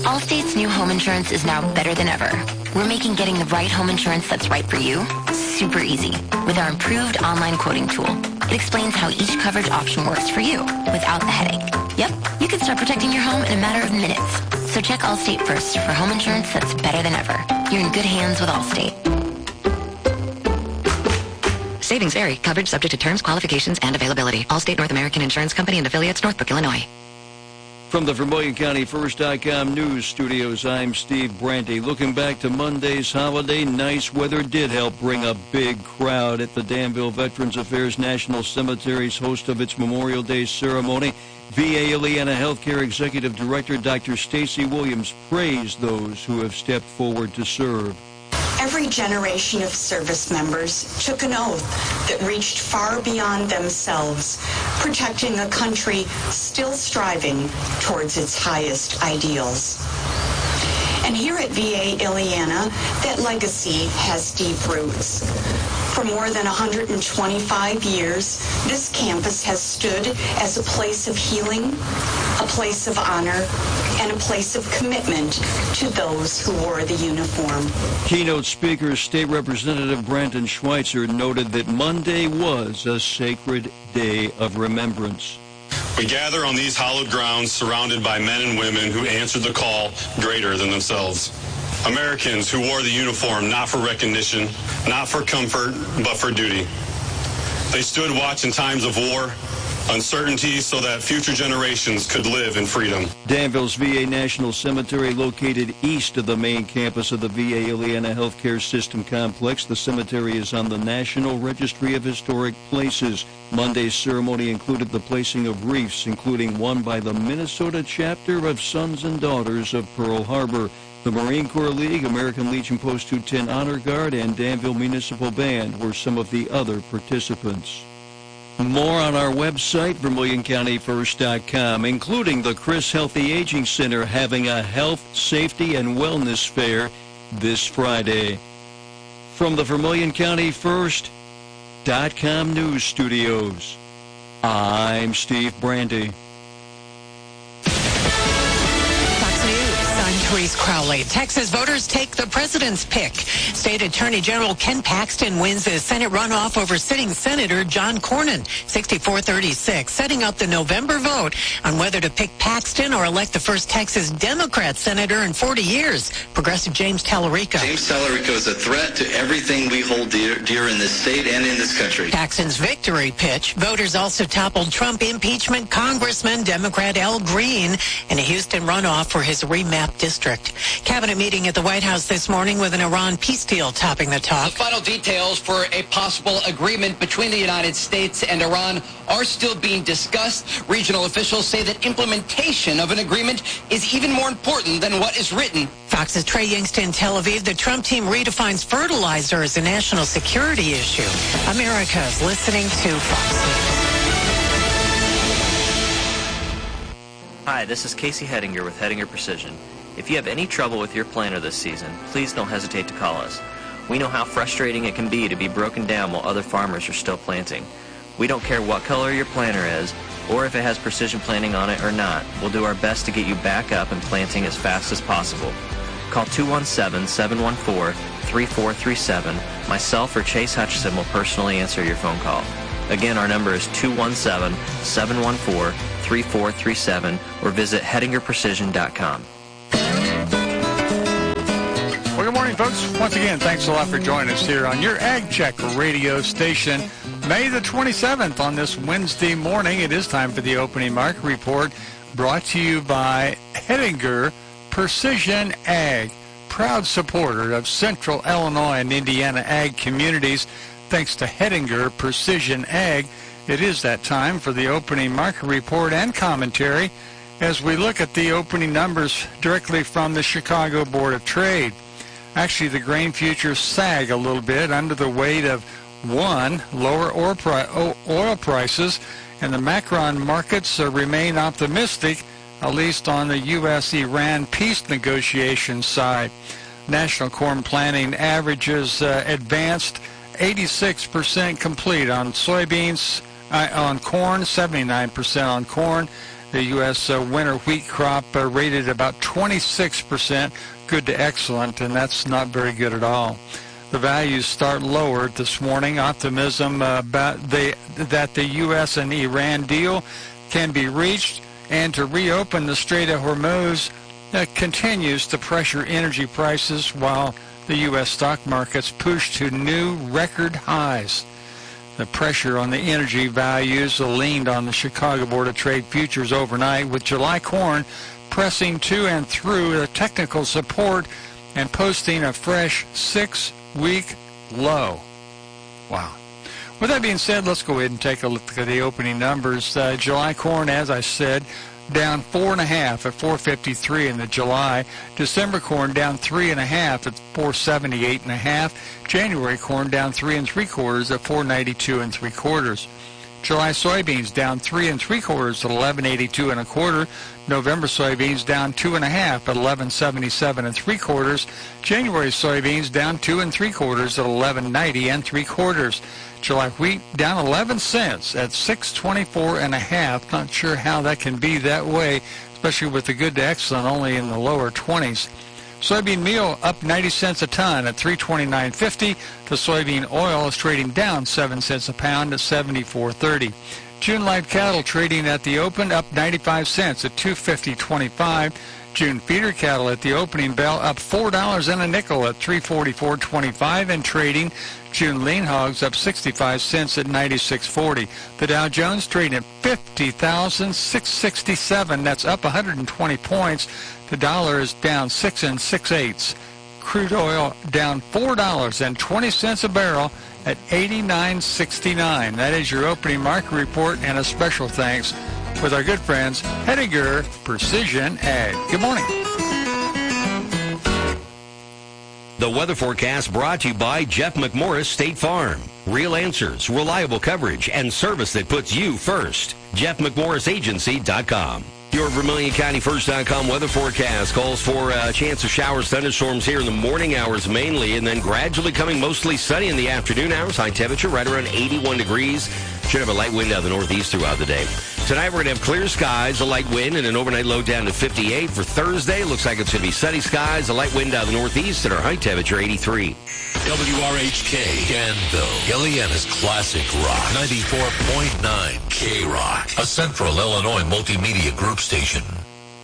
Allstate's new home insurance is now better than ever. We're making getting the right home insurance that's right for you super easy with our improved online quoting tool. It explains how each coverage option works for you without the headache. Yep, you can start protecting your home in a matter of minutes. So check Allstate first for home insurance that's better than ever. You're in good hands with Allstate. Savings vary. Coverage subject to terms, qualifications, and availability. Allstate North American Insurance Company and affiliates, Northbrook, Illinois. From the Vermilion County First.com News Studios, I'm Steve Brandy. Looking back to Monday's holiday, nice weather did help bring a big crowd at the Danville Veterans Affairs National Cemetery's host of its Memorial Day ceremony. VA Ileana Healthcare Executive Director Dr. Stacy Williams praised those who have stepped forward to serve. Every generation of service members took an oath that reached far beyond themselves, protecting a country still striving towards its highest ideals. And here at VA Ileana, that legacy has deep roots. For more than 125 years, this campus has stood as a place of healing, a place of honor, and a place of commitment to those who wore the uniform. Keynote speaker, State Representative Brandon Schweitzer, noted that Monday was a sacred day of remembrance. We gather on these hallowed grounds surrounded by men and women who answered the call greater than themselves. Americans who wore the uniform not for recognition, not for comfort, but for duty. They stood watch in times of war, uncertainty, so that future generations could live in freedom. Danville's VA National Cemetery, located east of the main campus of the VA Ileana Healthcare System Complex. The cemetery is on the National Registry of Historic Places. Monday's ceremony included the placing of wreaths, including one by the Minnesota chapter of Sons and Daughters of Pearl Harbor. The Marine Corps League, American Legion Post 210 Honor Guard, and Danville Municipal Band were some of the other participants. More on our website, VermilionCountyFirst.com, including the Chris Healthy Aging Center having a health, safety, and wellness fair this Friday. From the Vermilion County First.com News Studios, I'm Steve Brandy. Therese Crowley. Texas voters take the president's pick. State Attorney General Ken Paxton wins the Senate runoff over sitting Senator John Cornyn, 64-36, setting up the November vote on whether to pick Paxton or elect the first Texas Democrat senator in 40 years. Progressive James Tallarico. James Tallarico is a threat to everything we hold dear in this state and in this country. Paxton's victory pitch. Voters also toppled Trump impeachment Congressman Democrat Al Green in a Houston runoff for his remapped district. Cabinet meeting at the White House this morning with an Iran peace deal topping the talk. The final details for a possible agreement between the United States and Iran are still being discussed. Regional officials say that implementation of an agreement is even more important than what is written. Fox's Trey Yingst in Tel Aviv. The Trump team redefines fertilizer as a national security issue. America is listening to Fox News. Hi, this is Casey Hettinger with Hettinger Precision. If you have any trouble with your planter this season, please don't hesitate to call us. We know how frustrating it can be to be broken down while other farmers are still planting. We don't care what color your planter is, or if it has precision planting on it or not. We'll do our best to get you back up and planting as fast as possible. Call 217-714-3437. Myself or Chase Hutchison will personally answer your phone call. Again, our number is 217-714-3437 or visit HettingerPrecision.com. Well, good morning, folks. Once again, thanks a lot for joining us here on your Ag Check radio station. May the 27th on this Wednesday morning. It is time for the opening market report brought to you by Hettinger Precision Ag, proud supporter of Central Illinois and Indiana ag communities. Thanks to Hettinger Precision Ag, it is that time for the opening market report and commentary as we look at the opening numbers directly from the Chicago Board of Trade. Actually, the grain futures sag a little bit under the weight of one, lower oil prices, and the Macron markets remain optimistic, at least on the U.S.-Iran peace negotiation side. National corn planting averages advanced 86% complete on soybeans, on corn, 79% on corn, The U.S. winter wheat crop rated about 26%, good to excellent, and that's not very good at all. The values start lower this morning. Optimism about that the U.S. and Iran deal can be reached and to reopen the Strait of Hormuz continues to pressure energy prices while the U.S. stock markets push to new record highs. The pressure on the energy values leaned on the Chicago Board of Trade futures overnight, with July corn pressing to and through the technical support and posting a fresh 6-week low. Wow. With that being said, let's go ahead and take a look at the opening numbers. July corn, as I said, down 4.5 at 4.53 in the July. December corn down 3.5 at 4.78.5. January corn down 3 3/4 at 4.92 3/4. July soybeans down 3 3/4 at 11.82 1/4. November soybeans down 2.5 at 11.77 3/4. January soybeans down 2 3/4 at 11.90 3/4. July wheat down 11 cents at 6.24.5. Not sure how that can be that way, especially with the good to excellent only in the lower 20s. Soybean meal up 90 cents a ton at 329.50. The soybean oil is trading down 7 cents a pound at 74.30. June live cattle trading at the open up 95 cents at 250.25. June feeder cattle at the opening bell up $4 and a nickel at 344.25 and trading. June lean hogs up 65 cents at 96.40. The Dow Jones trading at 50,667. That's up 120 points. The dollar is down 6 6/8. Crude oil down $4.20 a barrel at 89.69. That is your opening market report, and a special thanks with our good friends Hettinger Precision Ag. Good morning. The weather forecast brought to you by Jeff McMorris State Farm. Real answers, reliable coverage, and service that puts you first. JeffMcMorrisAgency.com. Your Vermilion County First.com weather forecast calls for a chance of showers, thunderstorms here in the morning hours mainly, and then gradually coming mostly sunny in the afternoon hours. High temperature right around 81 degrees. Should have a light wind out of the northeast throughout the day. Tonight we're going to have clear skies, a light wind, and an overnight low down to 58. For Thursday, looks like it's going to be sunny skies, a light wind out of the northeast, and our high temperature 83. WRHK, Danville, Ileana's Classic Rock, 94.9 K-Rock, a Central Illinois multimedia group station.